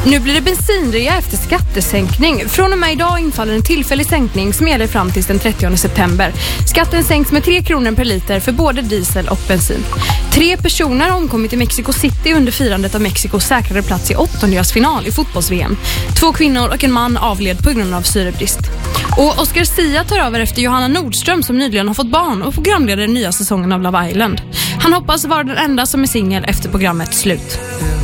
Nu blir det bensinrea efter skattesänkning. Från och med idag infaller en tillfällig sänkning som gäller fram till den 30 september. Skatten sänks med 3 kronor per liter för både diesel och bensin. 3 personer har omkommit i Mexico City under firandet av Mexikos säkrade plats i åttondelsfinal i fotbolls-VM. 2 kvinnor och en man avled på grund av syrebrist. Och Oscar Sia tar över efter Johanna Nordström som nyligen har fått barn och programleder den nya säsongen av Love Island. Han hoppas vara den enda som är singel efter programmets slut.